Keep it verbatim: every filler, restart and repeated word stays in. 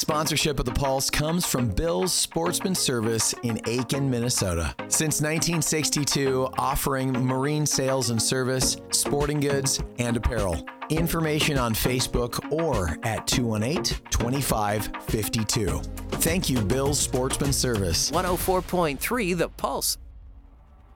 sponsorship of The Pulse comes from Bill's Sportsman Service in Aiken, Minnesota. Since nineteen sixty-two, offering marine sales and service, sporting goods, and apparel. Information on Facebook or at two one eight, two five five two. Thank you, Bill's Sportsman Service. one oh four point three The Pulse.